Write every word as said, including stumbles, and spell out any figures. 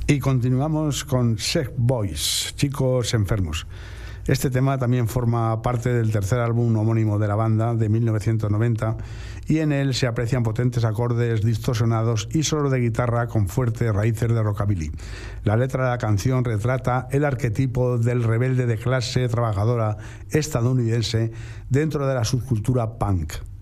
Y continuamos con Sick Boys, Chicos Enfermos. Este tema también forma parte del tercer álbum homónimo de la banda de mil novecientos noventa y en él se aprecian potentes acordes distorsionados y solos de guitarra con fuertes raíces de rockabilly. La letra de la canción retrata el arquetipo del rebelde de clase trabajadora estadounidense dentro de la subcultura punk.